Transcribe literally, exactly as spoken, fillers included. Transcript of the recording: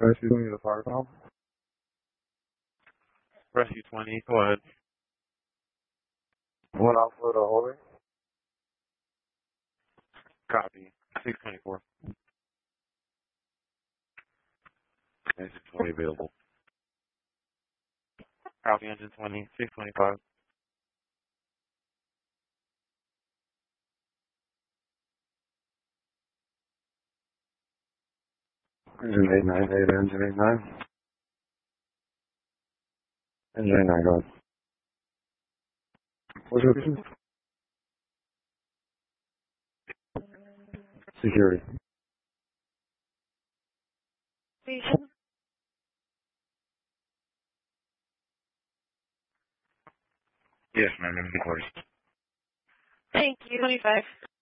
Rescue twenty, the fire call. Rescue twenty, go ahead. One out for the holding. Copy. six twenty-four. Engine twenty available. Copy engine twenty, six twenty-five. Engine eight nine eight, engine eight nine. Engine eight nine, go ahead. What's your business? Security. Station. Yes, ma'am, I'm recording. Thank you. twenty-five.